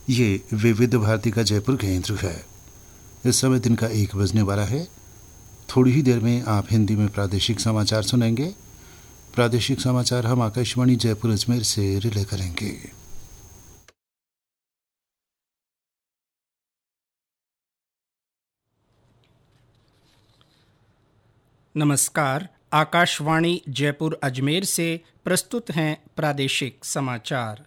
ये विविध भारती का जयपुर केंद्र है। इस समय दिन का 1 बजने वाला है। थोड़ी ही देर में आप हिंदी में प्रादेशिक समाचार सुनेंगे। प्रादेशिक समाचार हम आकाशवाणी जयपुर अजमेर से रिले करेंगे। नमस्कार, आकाशवाणी जयपुर अजमेर से प्रस्तुत हैं प्रादेशिक समाचार।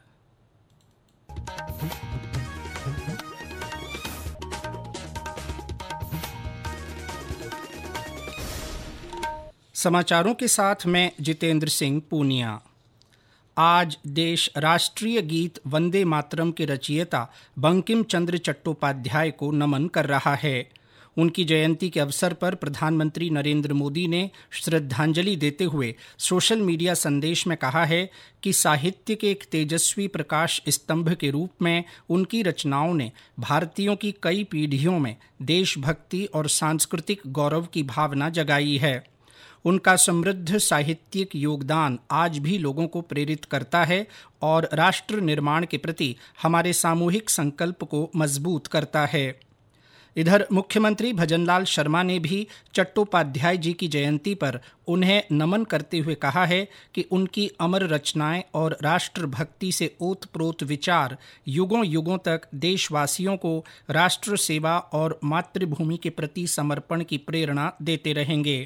समाचारों के साथ मैं जितेंद्र सिंह पूनिया। आज देश राष्ट्रीय गीत वंदे मातरम के रचयिता बंकिम चंद्र चट्टोपाध्याय को नमन कर रहा है। उनकी जयंती के अवसर पर प्रधानमंत्री नरेंद्र मोदी ने श्रद्धांजलि देते हुए सोशल मीडिया संदेश में कहा है कि साहित्य के एक तेजस्वी प्रकाश स्तंभ के रूप में उनकी रचनाओं ने भारतीयों की कई पीढ़ियों में देशभक्ति और सांस्कृतिक गौरव की भावना जगाई है। उनका समृद्ध साहित्यिक योगदान आज भी लोगों को प्रेरित करता है और राष्ट्र निर्माण के प्रति हमारे सामूहिक संकल्प को मजबूत करता है। इधर मुख्यमंत्री भजनलाल शर्मा ने भी चट्टोपाध्याय जी की जयंती पर उन्हें नमन करते हुए कहा है कि उनकी अमर रचनाएं और राष्ट्रभक्ति से ओतप्रोत विचार युगों युगों तक देशवासियों को राष्ट्र सेवा और मातृभूमि के प्रति समर्पण की प्रेरणा देते रहेंगे।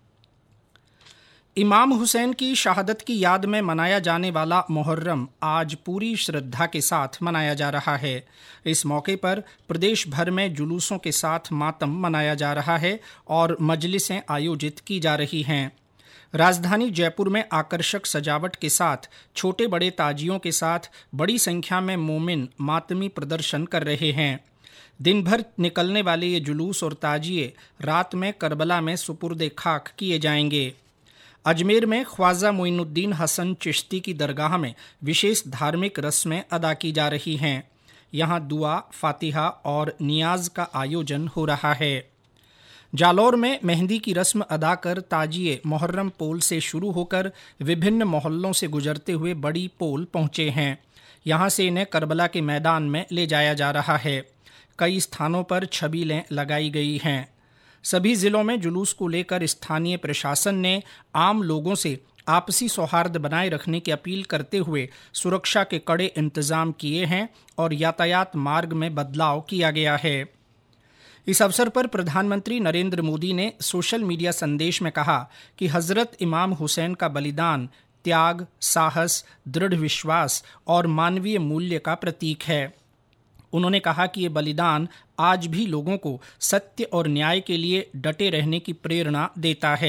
इमाम हुसैन की शहादत की याद में मनाया जाने वाला मुहर्रम आज पूरी श्रद्धा के साथ मनाया जा रहा है। इस मौके पर प्रदेश भर में जुलूसों के साथ मातम मनाया जा रहा है और मजलिसें आयोजित की जा रही हैं। राजधानी जयपुर में आकर्षक सजावट के साथ छोटे बड़े ताजियों के साथ बड़ी संख्या में मोमिन मातमी प्रदर्शन कर रहे हैं। दिन भर निकलने वाले ये जुलूस और ताजिए रात में करबला में सुपुर्द खाक किए जाएंगे। अजमेर में ख्वाजा मोइनुद्दीन हसन चिश्ती की दरगाह में विशेष धार्मिक रस्में अदा की जा रही हैं। यहाँ दुआ, फातिहा और नियाज का आयोजन हो रहा है। जालौर में मेहंदी की रस्म अदा कर ताजिए मुहर्रम पोल से शुरू होकर विभिन्न मोहल्लों से गुजरते हुए बड़ी पोल पहुँचे हैं। यहाँ से इन्हें करबला के मैदान में ले जाया जा रहा है। कई स्थानों पर छबीलें लगाई गई हैं। सभी जिलों में जुलूस को लेकर स्थानीय प्रशासन ने आम लोगों से आपसी सौहार्द बनाए रखने की अपील करते हुए सुरक्षा के कड़े इंतजाम किए हैं और यातायात मार्ग में बदलाव किया गया है। इस अवसर पर प्रधानमंत्री नरेंद्र मोदी ने सोशल मीडिया संदेश में कहा कि हजरत इमाम हुसैन का बलिदान त्याग, साहस, दृढ़ विश्वास और मानवीय मूल्य का प्रतीक है। उन्होंने कहा कि ये बलिदान आज भी लोगों को सत्य और न्याय के लिए डटे रहने की प्रेरणा देता है।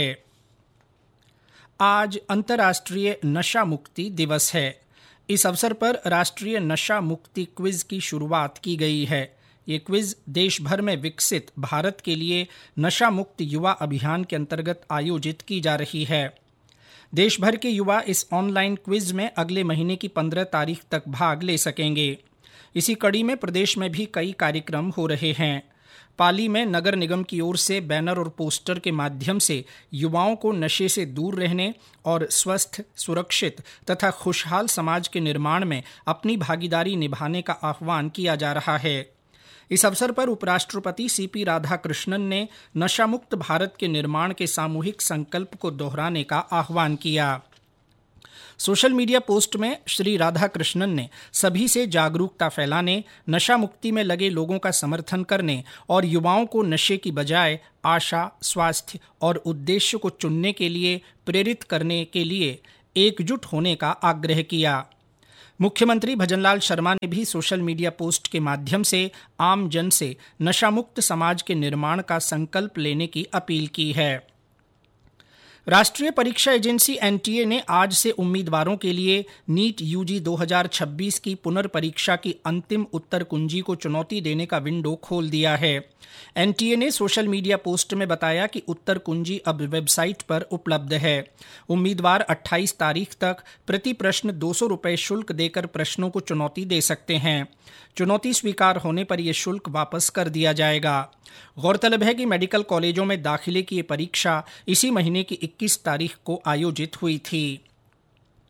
आज अंतर्राष्ट्रीय नशा मुक्ति दिवस है। इस अवसर पर राष्ट्रीय नशा मुक्ति क्विज की शुरुआत की गई है। ये क्विज देश भर में विकसित भारत के लिए नशा मुक्त युवा अभियान के अंतर्गत आयोजित की जा रही है। देश भर के युवा इस ऑनलाइन क्विज में अगले महीने की 15 तारीख तक भाग ले सकेंगे। इसी कड़ी में प्रदेश में भी कई कार्यक्रम हो रहे हैं। पाली में नगर निगम की ओर से बैनर और पोस्टर के माध्यम से युवाओं को नशे से दूर रहने और स्वस्थ, सुरक्षित तथा खुशहाल समाज के निर्माण में अपनी भागीदारी निभाने का आह्वान किया जा रहा है। इस अवसर पर उपराष्ट्रपति सीपी राधाकृष्णन ने नशा मुक्त भारत के निर्माण के सामूहिक संकल्प को दोहराने का आह्वान किया। सोशल मीडिया पोस्ट में श्री राधाकृष्णन ने सभी से जागरूकता फैलाने, नशा मुक्ति में लगे लोगों का समर्थन करने और युवाओं को नशे की बजाय आशा, स्वास्थ्य और उद्देश्य को चुनने के लिए प्रेरित करने के लिए एकजुट होने का आग्रह किया। मुख्यमंत्री भजनलाल शर्मा ने भी सोशल मीडिया पोस्ट के माध्यम से आम जन से नशा मुक्त समाज के निर्माण का संकल्प लेने की अपील की है। राष्ट्रीय परीक्षा एजेंसी एनटीए ने आज से उम्मीदवारों के लिए नीट यूजी 2026 की पुनर्परीक्षा की अंतिम उत्तर कुंजी को चुनौती देने का विंडो खोल दिया है। एनटीए ने सोशल मीडिया पोस्ट में बताया कि उत्तर कुंजी अब वेबसाइट पर उपलब्ध है। उम्मीदवार 28 तारीख तक प्रति प्रश्न 200 रुपये शुल्क देकर प्रश्नों को चुनौती दे सकते हैं। चुनौती स्वीकार होने पर यह शुल्क वापस कर दिया जाएगा। गौरतलब है कि मेडिकल कॉलेजों में दाखिले की ये परीक्षा इसी महीने की 21 तारीख को आयोजित हुई थी।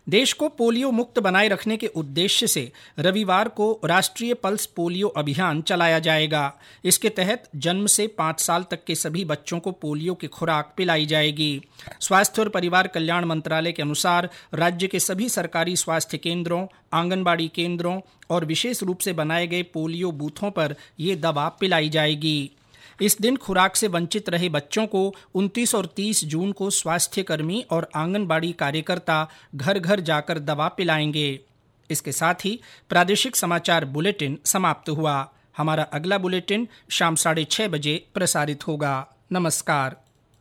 देश को पोलियो मुक्त बनाए रखने के उद्देश्य से रविवार को राष्ट्रीय पल्स पोलियो अभियान चलाया जाएगा। इसके तहत जन्म से 5 साल तक के सभी बच्चों को पोलियो की खुराक पिलाई जाएगी। स्वास्थ्य और परिवार कल्याण मंत्रालय के अनुसार राज्य के सभी सरकारी स्वास्थ्य केंद्रों, आंगनबाड़ी केंद्रों और विशेष रूप से बनाए गए पोलियो बूथों पर ये दवा पिलाई जाएगी। इस दिन खुराक से वंचित रहे बच्चों को 29 और 30 जून को स्वास्थ्यकर्मी और आंगनबाड़ी कार्यकर्ता घर घर जाकर दवा पिलाएंगे। इसके साथ ही प्रादेशिक समाचार बुलेटिन समाप्त हुआ। हमारा अगला बुलेटिन शाम 6:30 बजे प्रसारित होगा। नमस्कार।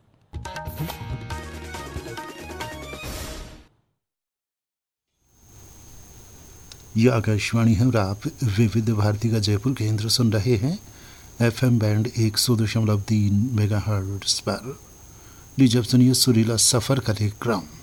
यह आकाशवाणी है और आप विविध भारती का जयपुर केंद्र सुन रहे हैं FM बैंड 100.3 मेगाहर्ट्ज पर। लीजिए अब सुनिए सुरीला सफर कार्यक्रम।